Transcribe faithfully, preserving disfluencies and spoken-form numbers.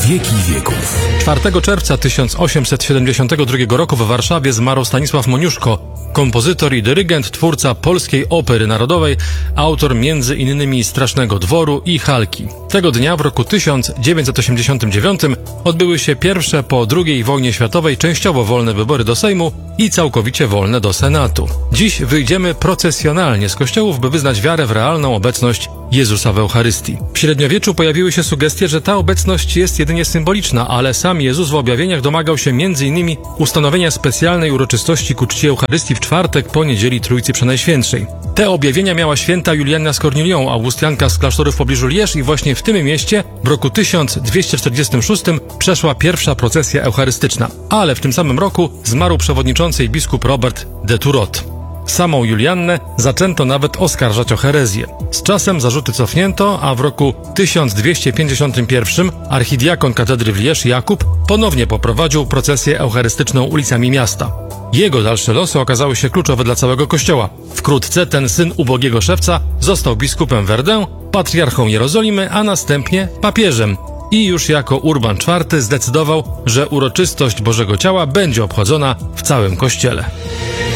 wieki wieków. czwartego czerwca tysiąc osiemset siedemdziesiątego drugiego roku w Warszawie zmarł Stanisław Moniuszko, kompozytor i dyrygent, twórca polskiej opery narodowej, autor między innymi Strasznego Dworu i Halki. Tego dnia w roku tysiąc dziewięćset osiemdziesiątym dziewiątym odbyły się pierwsze po drugiej wojnie światowej częściowo wolne wybory do Sejmu i całkowicie wolne do Senatu. Dziś wyjdziemy procesjonalnie z kościołów, by wyznać wiarę w realną obecność Jezusa w Eucharystii. W średniowieczu pojawiły się sugestie, że ta obecność jest jedynie symboliczna, ale sam Jezus w objawieniach domagał się między innymi ustanowienia specjalnej uroczystości ku czci Eucharystii w czwartek po niedzieli Trójcy Przenajświętszej. Te objawienia miała święta Julianna z Kornilią, augustianka z klasztoru w pobliżu Lierz, i właśnie w tym mieście w roku tysiąc dwieście czterdziestym szóstym przeszła pierwsza procesja eucharystyczna. Ale w tym samym roku zmarł przewodniczący i biskup Robert de Thurot. Samą Juliannę zaczęto nawet oskarżać o herezję. Z czasem zarzuty cofnięto, a w roku tysiąc dwieście pięćdziesiątym pierwszym archidiakon katedry w Lierz Jakub ponownie poprowadził procesję eucharystyczną ulicami miasta. Jego dalsze losy okazały się kluczowe dla całego kościoła. Wkrótce ten syn ubogiego szewca został biskupem Verdun, patriarchą Jerozolimy, a następnie papieżem. I już jako Urban czwarty zdecydował, że uroczystość Bożego Ciała będzie obchodzona w całym kościele.